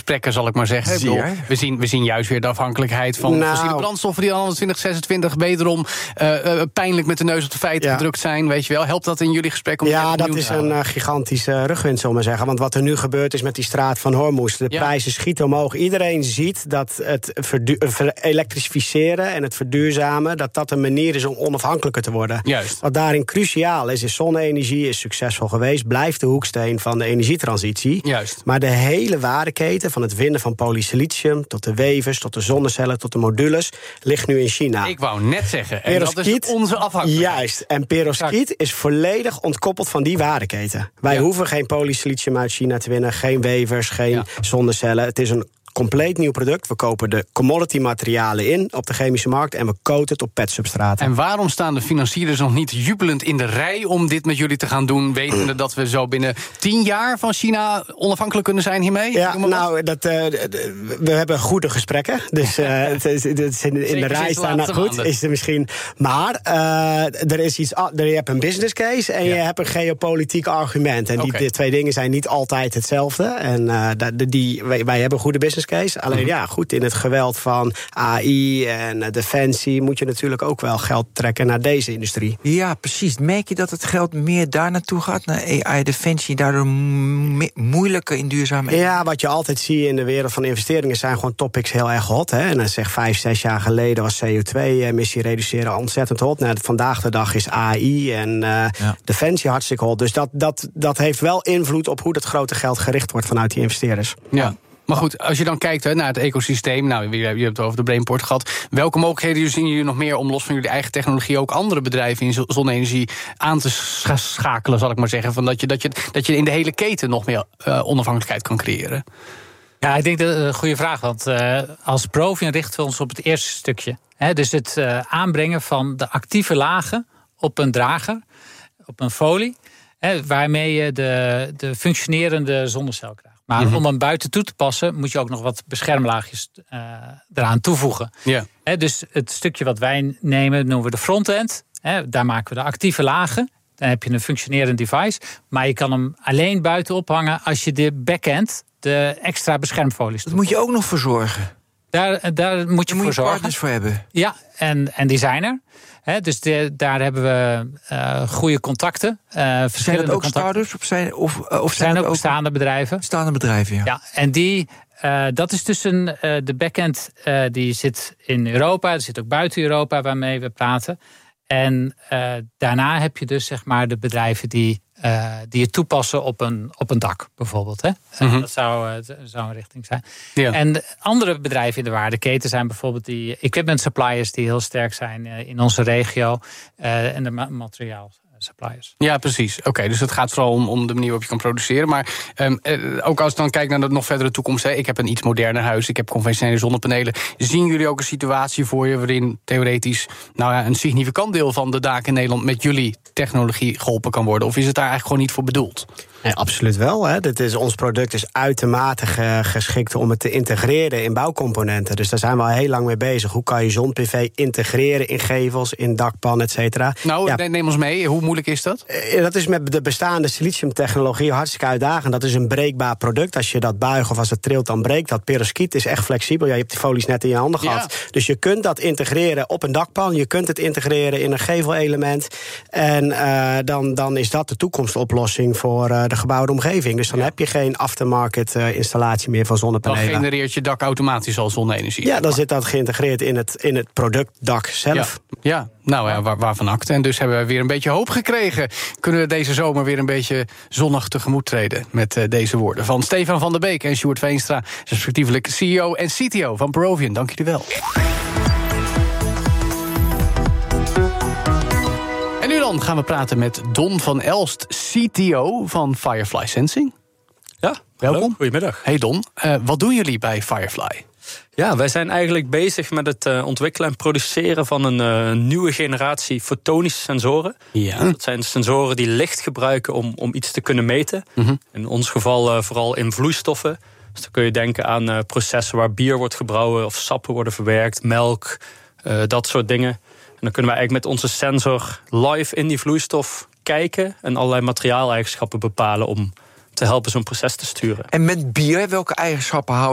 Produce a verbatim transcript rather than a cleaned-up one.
gesprekken, zal ik maar zeggen. Ik bedoel, we, zien, we zien juist weer de afhankelijkheid van nou, fossiele brandstoffen die al twintig zesentwintig wederom uh, uh, pijnlijk met de neus op de feiten ja. gedrukt zijn. Weet je wel, helpt dat in jullie gesprek om Ja, dat is een uh, gigantische rugwind, zullen we maar zeggen. Want wat er nu gebeurt is met die straat van Hormuz. De ja. prijzen schieten omhoog. Iedereen ziet dat het verdu- elektrificeren en het verduurzamen, dat dat een manier is om onafhankelijker te worden. Juist. Wat daarin cruciaal is, is zonne-energie is succesvol geweest, blijft de hoeksteen van de energietransitie. Juist. Maar de hele waardeketen, van het winnen van polysilicium tot de wevers, tot de zonnecellen, tot de modules, ligt nu in China. Ik wou net zeggen, en dat is onze afhankelijkheid. Juist, en perovskiet is volledig ontkoppeld van die waardeketen. Wij ja. hoeven geen polysilicium uit China te winnen, geen wevers, geen ja. zonnecellen. Het is een compleet nieuw product. We kopen de commodity materialen in op de chemische markt en we coaten het op petsubstraten. En waarom staan de financierders nog niet jubelend in de rij om dit met jullie te gaan doen, wetende dat we zo binnen tien jaar van China onafhankelijk kunnen zijn hiermee? Ja, nou, dat, uh, we hebben goede gesprekken. Dus uh, het is, het is in, in de rij staan nou goed. Maanden. Is er misschien. Maar uh, er is iets. Er, je hebt een business case en ja. je hebt een geopolitiek argument. En die okay. twee dingen zijn niet altijd hetzelfde. En uh, die, wij, wij hebben goede business case. Alleen mm-hmm. ja, goed, in het geweld van A I en uh, defensie moet je natuurlijk ook wel geld trekken naar deze industrie. Ja, precies. Merk je dat het geld meer daar naartoe gaat, naar A I, defensie, daardoor mo- moeilijker in duurzaamheid? Ja, wat je altijd ziet in de wereld van investeringen zijn gewoon topics heel erg hot. Hè? En dan zeg vijf, zes jaar geleden was C O twee emissie reduceren ontzettend hot. Nou, vandaag de dag is A I en uh, ja. defensie hartstikke hot. Dus dat, dat, dat heeft wel invloed op hoe dat grote geld gericht wordt vanuit die investeerders. Ja. Maar goed, als je dan kijkt hè, naar het ecosysteem, nou, je hebt het over de Brainport gehad. Welke mogelijkheden zien jullie nog meer om los van jullie eigen technologie ook andere bedrijven in zonne-energie aan te schakelen, zal ik maar zeggen? Van dat, je, dat, je, dat je in de hele keten nog meer uh, onafhankelijkheid kan creëren? Ja, ik denk dat een goede vraag. Want uh, als Provian richten we ons op het eerste stukje. Hè, dus het uh, aanbrengen van de actieve lagen op een drager, op een folie, hè, waarmee je de, de functionerende zonnecel krijgt. Maar mm-hmm. om hem buiten toe te passen, moet je ook nog wat beschermlaagjes uh, eraan toevoegen. Yeah. He, dus het stukje wat wij nemen, noemen we de frontend. He, daar maken we de actieve lagen. Dan heb je een functionerend device. Maar je kan hem alleen buiten ophangen als je de backend, de extra beschermfolies Dat moet je ook nog voor zorgen. Daar, daar moet je daar voor zorgen. partners voor hebben. Ja, en, en die zijn er. He, dus de, daar hebben we uh, goede contacten. Uh, zijn dat ook start-ups of zijn, of, of zijn, zijn ook ook bestaande bedrijven? Bestaande bedrijven, ja. Ja, en die, uh, dat is tussen uh, de backend, uh, die zit in Europa. Er zit ook buiten Europa waarmee we praten. En uh, daarna heb je dus zeg maar de bedrijven die, uh, die het toepassen op een, op een dak bijvoorbeeld. Hè? Mm-hmm. Dat zou, uh, zou een richting zijn. Ja. En andere bedrijven in de waardeketen zijn bijvoorbeeld die equipment suppliers die heel sterk zijn uh, in onze regio. Uh, en de ma- materiaal. Suppliers. Ja, precies. Oké, okay, dus het gaat vooral om, om de manier waarop je kan produceren. Maar um, eh, ook als ik dan kijk naar de nog verdere toekomst. Hè, ik heb een iets moderner huis, ik heb conventionele zonnepanelen. Zien jullie ook een situatie voor je waarin theoretisch nou ja, een significant deel van de daken in Nederland met jullie technologie geholpen kan worden? Of is het daar eigenlijk gewoon niet voor bedoeld? Nee, absoluut wel. Hè. Dit is, ons product is uitermate ge, geschikt om het te integreren in bouwcomponenten. Dus daar zijn we al heel lang mee bezig. Hoe kan je zon-P V integreren in gevels, in dakpan, et cetera? Nou, ja. neem ons mee. Hoe moeilijk is dat? Dat is met de bestaande siliciumtechnologie hartstikke uitdagend. Dat is een breekbaar product. Als je dat buigt of als het trilt, dan breekt dat. Perovskiet is echt flexibel. Ja, je hebt die folies net in je handen gehad. Ja. Dus je kunt dat integreren op een dakpan. Je kunt het integreren in een gevelelement. En uh, dan, dan is dat de toekomstoplossing voor uh, de gebouwde omgeving. Dus dan ja. heb je geen aftermarket uh, installatie meer van zonnepanelen. Dan genereert je dak automatisch al zonne-energie. Ja, dan zit dat geïntegreerd in het, in het productdak zelf. Ja, ja. nou ja, waar, waarvan acte. En dus hebben we weer een beetje hoop gekregen. Kunnen we deze zomer weer een beetje zonnig tegemoet treden met uh, deze woorden van Stefan van der Beek en Sjoerd Veenstra, respectievelijk C E O en C T O van Provian. Dank jullie wel. En nu dan gaan we praten met Don van Elst, C T O van Firefly Sensing. Ja, welkom. Hallo, goedemiddag. Hey Don, uh, wat doen jullie bij Firefly? Ja, wij zijn eigenlijk bezig met het uh, ontwikkelen en produceren van een uh, nieuwe generatie fotonische sensoren. Ja. Dat zijn sensoren die licht gebruiken om, om iets te kunnen meten. Mm-hmm. In ons geval uh, vooral in vloeistoffen. Dus dan kun je denken aan uh, processen waar bier wordt gebrouwen of sappen worden verwerkt, melk, uh, dat soort dingen. En dan kunnen we eigenlijk met onze sensor live in die vloeistof kijken en allerlei materiaaleigenschappen bepalen om te helpen zo'n proces te sturen. En met bier, welke eigenschappen houden